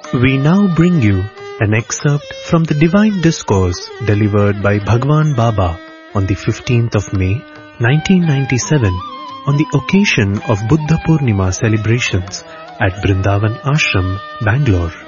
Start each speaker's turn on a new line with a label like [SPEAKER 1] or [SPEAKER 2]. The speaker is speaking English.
[SPEAKER 1] We now bring you an excerpt from the Divine Discourse delivered by Bhagwan Baba on the 15th of May, 1997, on the occasion of Buddha Purnima celebrations at Brindavan Ashram, Bangalore.